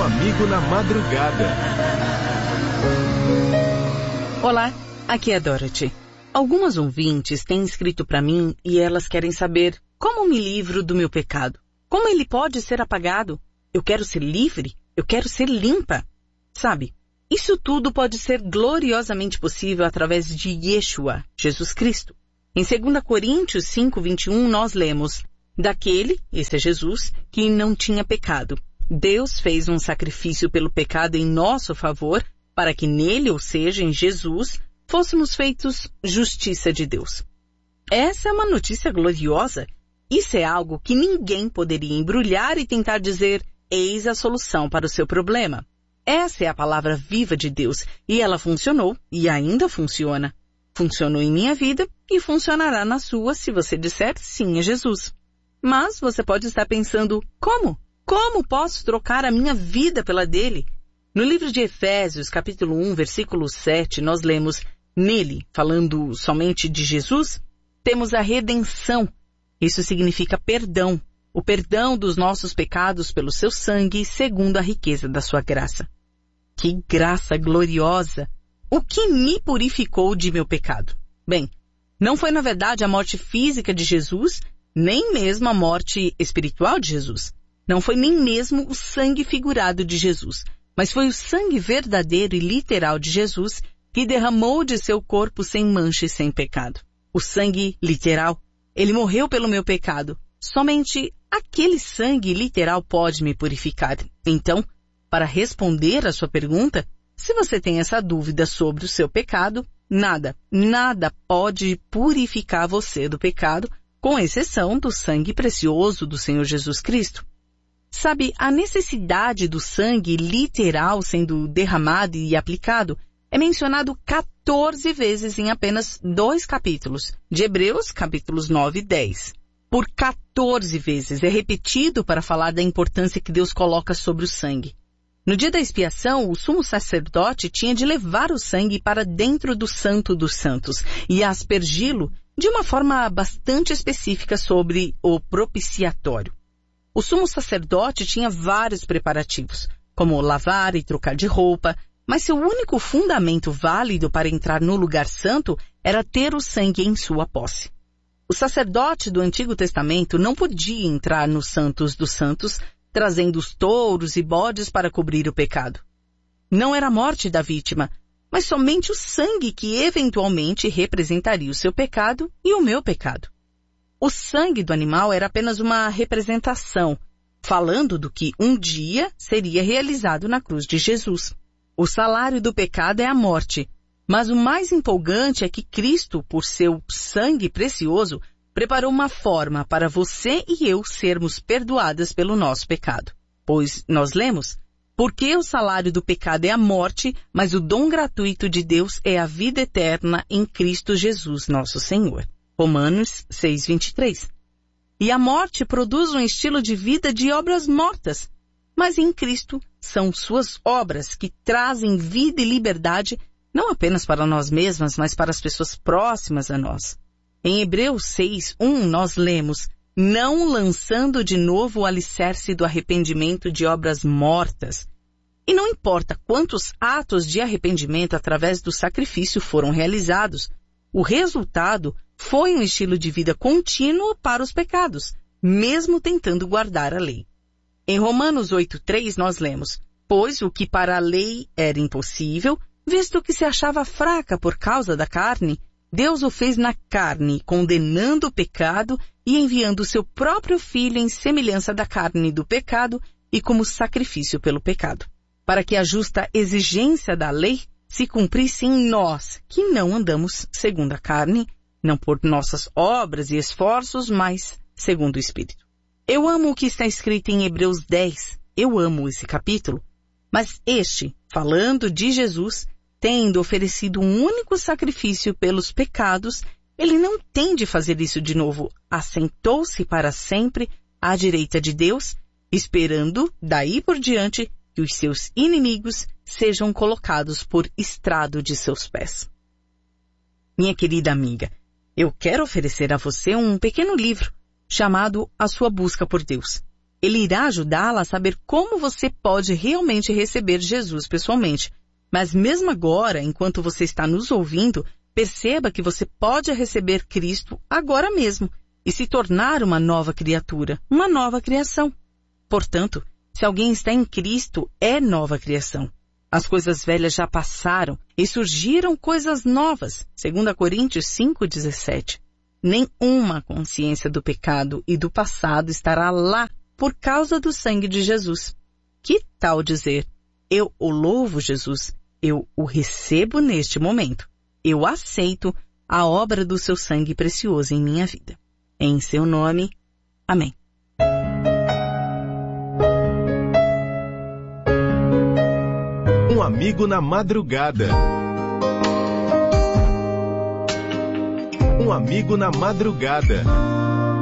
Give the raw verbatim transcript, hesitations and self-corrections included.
amigo na madrugada. Olá, aqui é Dorothy. Algumas ouvintes têm escrito para mim e elas querem saber como me livro do meu pecado. Como ele pode ser apagado? Eu quero ser livre, eu quero ser limpa. Sabe, isso tudo pode ser gloriosamente possível através de Yeshua, Jesus Cristo. Em dois Coríntios cinco, vinte e um, nós lemos: daquele, esse é Jesus, que não tinha pecado. Deus fez um sacrifício pelo pecado em nosso favor, para que nele, ou seja, em Jesus, fôssemos feitos justiça de Deus. Essa é uma notícia gloriosa. Isso é algo que ninguém poderia embrulhar e tentar dizer: eis a solução para o seu problema. Essa é a palavra viva de Deus, e ela funcionou, e ainda funciona. Funcionou em minha vida, e funcionará na sua se você disser sim a Jesus. Mas você pode estar pensando: como? Como posso trocar a minha vida pela dele? No livro de Efésios, capítulo um, versículo sete, nós lemos: nele, falando somente de Jesus, temos a redenção. Isso significa perdão, o perdão dos nossos pecados pelo seu sangue, segundo a riqueza da sua graça. Que graça gloriosa! O que me purificou de meu pecado? Bem, não foi na verdade a morte física de Jesus, nem mesmo a morte espiritual de Jesus. Não foi nem mesmo o sangue figurado de Jesus, mas foi o sangue verdadeiro e literal de Jesus que derramou de seu corpo sem mancha e sem pecado. O sangue literal. Ele morreu pelo meu pecado. Somente aquele sangue literal pode me purificar. Então, para responder à sua pergunta, se você tem essa dúvida sobre o seu pecado, nada, nada pode purificar você do pecado, com exceção do sangue precioso do Senhor Jesus Cristo. Sabe, a necessidade do sangue literal sendo derramado e aplicado é mencionado quatorze vezes em apenas dois capítulos, de Hebreus, capítulos nove e dez. Por quatorze vezes é repetido para falar da importância que Deus coloca sobre o sangue. No dia da expiação, o sumo sacerdote tinha de levar o sangue para dentro do Santo dos Santos e aspergi-lo de uma forma bastante específica sobre o propiciatório. O sumo sacerdote tinha vários preparativos, como lavar e trocar de roupa, mas seu único fundamento válido para entrar no lugar santo era ter o sangue em sua posse. O sacerdote do Antigo Testamento não podia entrar nos Santos dos Santos trazendo os touros e bodes para cobrir o pecado. Não era a morte da vítima, mas somente o sangue que eventualmente representaria o seu pecado e o meu pecado. O sangue do animal era apenas uma representação, falando do que um dia seria realizado na cruz de Jesus. O salário do pecado é a morte, mas o mais empolgante é que Cristo, por seu sangue precioso, preparou uma forma para você e eu sermos perdoadas pelo nosso pecado. Pois nós lemos: porque o salário do pecado é a morte, mas o dom gratuito de Deus é a vida eterna em Cristo Jesus, nosso Senhor. Romanos seis, vinte e três. E a morte produz um estilo de vida de obras mortas, mas em Cristo são suas obras que trazem vida e liberdade, não apenas para nós mesmas, mas para as pessoas próximas a nós. Em Hebreus seis, um, nós lemos: não lançando de novo o alicerce do arrependimento de obras mortas. E não importa quantos atos de arrependimento através do sacrifício foram realizados, o resultado foi um estilo de vida contínuo para os pecados, mesmo tentando guardar a lei. Em Romanos oito, três, nós lemos: pois o que para a lei era impossível, visto que se achava fraca por causa da carne, Deus o fez na carne, condenando o pecado e enviando o seu próprio Filho em semelhança da carne do pecado e como sacrifício pelo pecado, para que a justa exigência da lei se cumprisse em nós, que não andamos segundo a carne, não por nossas obras e esforços, mas segundo o Espírito. Eu amo o que está escrito em Hebreus dez, eu amo esse capítulo, mas este, falando de Jesus, tendo oferecido um único sacrifício pelos pecados, ele não tem de fazer isso de novo. Assentou-se para sempre à direita de Deus, esperando, daí por diante, que os seus inimigos sejam colocados por estrado de seus pés. Minha querida amiga, eu quero oferecer a você um pequeno livro chamado A Sua Busca por Deus. Ele irá ajudá-la a saber como você pode realmente receber Jesus pessoalmente. Mas mesmo agora, enquanto você está nos ouvindo, perceba que você pode receber Cristo agora mesmo e se tornar uma nova criatura, uma nova criação. Portanto, se alguém está em Cristo, é nova criação. As coisas velhas já passaram e surgiram coisas novas, segundo Coríntios cinco, dezessete. Nenhuma consciência do pecado e do passado estará lá por causa do sangue de Jesus. Que tal dizer, eu o louvo, Jesus, eu o recebo neste momento. Eu aceito a obra do seu sangue precioso em minha vida. Em seu nome, amém. Um amigo na madrugada. Um amigo na madrugada.